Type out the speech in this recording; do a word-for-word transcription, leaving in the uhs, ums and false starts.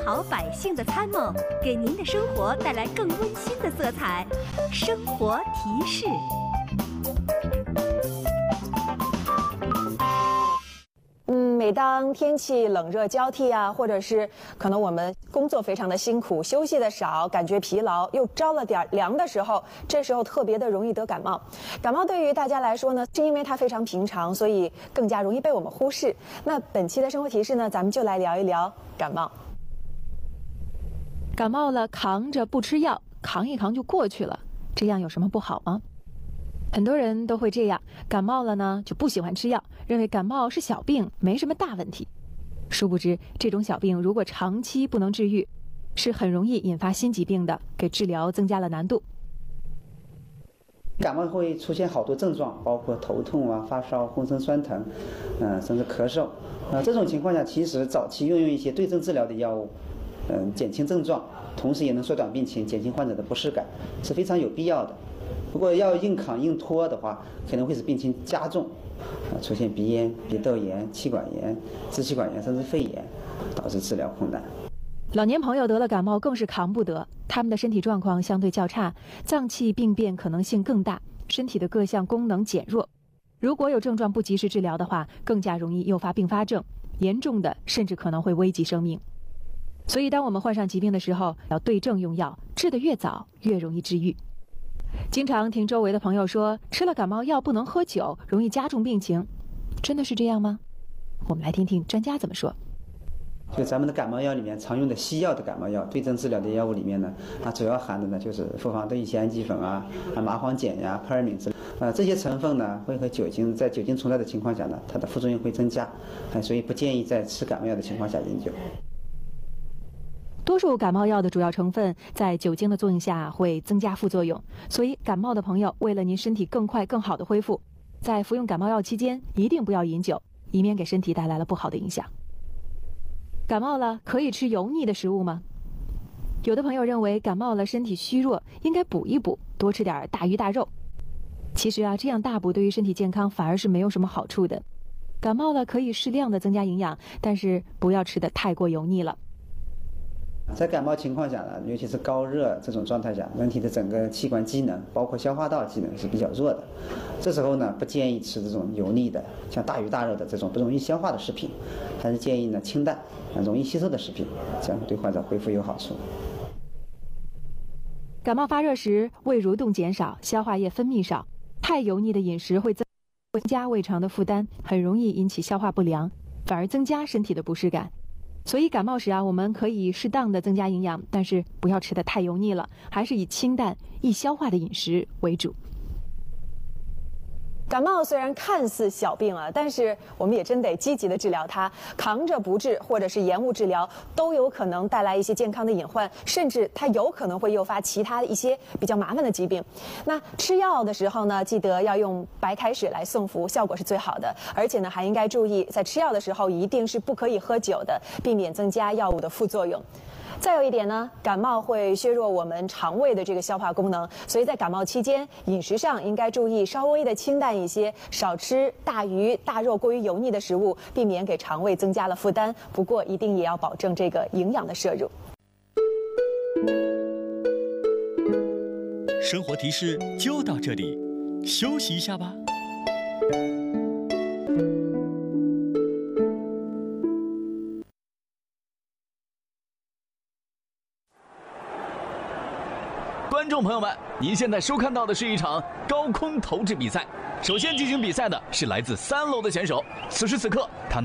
好百姓的参谋，给您的生活带来更温馨的色彩。生活提示。 嗯，每当天气冷热交替啊，或者是可能我们工作非常的辛苦，休息的少，感觉疲劳，又着了点凉的时候，这时候特别的容易得感冒。感冒对于大家来说呢，是因为它非常平常，所以更加容易被我们忽视。那本期的生活提示呢，咱们就来聊一聊感冒。 感冒了，扛着不吃药，扛一扛就过去了，这样有什么不好吗？很多人都会这样，感冒了呢就不喜欢吃药，认为感冒是小病，没什么大问题。殊不知，这种小病如果长期不能治愈，是很容易引发新疾病的，给治疗增加了难度。 感冒会出现好多症状，包括头痛啊、发烧、浑身酸疼，嗯、呃，甚至咳嗽。呃，这种情况下，其实早期运用一些对症治疗的药物，嗯、呃，减轻症状，同时也能缩短病情，减轻患者的不适感，是非常有必要的。如果要硬扛硬拖的话，可能会使病情加重，啊，出现鼻炎、鼻窦炎、气管炎、支气管炎甚至肺炎，导致治疗困难。 老年朋友得了感冒更是扛不得，他们的身体状况相对较差，脏器病变可能性更大，身体的各项功能减弱。如果有症状不及时治疗的话，更加容易诱发并发症，严重的甚至可能会危及生命。所以，当我们患上疾病的时候，要对症用药，治得越早，越容易治愈。经常听周围的朋友说，吃了感冒药不能喝酒，容易加重病情，真的是这样吗？我们来听听专家怎么说。 就咱们的感冒药里面常用的西药的感冒药，对症治疗的药物里面呢，它主要含的呢就是复方对乙酰氨基粉啊、啊麻黄碱呀、扑尔敏之类，呃这些成分呢会和酒精在酒精存在的情况下呢，它的副作用会增加，啊所以不建议在吃感冒药的情况下饮酒。 多数感冒药的主要成分在酒精的作用下会增加副作用，所以感冒的朋友为了您身体更快更好的恢复，在服用感冒药期间一定不要饮酒，以免给身体带来了不好的影响。感冒了可以吃油腻的食物吗？有的朋友认为感冒了身体虚弱，应该补一补，多吃点大鱼大肉。其实啊，这样大补对于身体健康反而是没有什么好处的。感冒了可以适量的增加营养，但是不要吃得太过油腻了。 在感冒情况下呢，尤其是高热这种状态下，人体的整个器官机能，包括消化道机能是比较弱的。这时候呢，不建议吃这种油腻的，像大鱼大肉的这种不容易消化的食品，还是建议呢清淡、容易吸收的食品，这样对患者恢复有好处。 感冒发热时，胃蠕动减少，消化液分泌少，太油腻的饮食会增加胃肠的负担，很容易引起消化不良，反而增加身体的不适感。所以感冒时啊，我们可以适当的增加营养，但是不要吃得太油腻了，还是以清淡、易消化的饮食为主。 感冒虽然看似小病啊，但是我们也真得积极的治疗它，扛着不治或者是延误治疗，都有可能带来一些健康的隐患，甚至它有可能会诱发其他一些比较麻烦的疾病。那吃药的时候呢，记得要用白开水来送服，效果是最好的。而且呢，还应该注意，在吃药的时候一定是不可以喝酒的，避免增加药物的副作用。再有一点呢，感冒会削弱我们肠胃的这个消化功能，所以在感冒期间，饮食上应该注意稍微的清淡一些，少吃大鱼大肉过于油腻的食物，避免给肠胃增加了负担。不过一定也要保证这个营养的摄入。 生活提示就到这里，休息一下吧。观众朋友们，您现在收看到的是一场高空投掷比赛。首先进行比赛的是来自三楼的选手，此时此刻他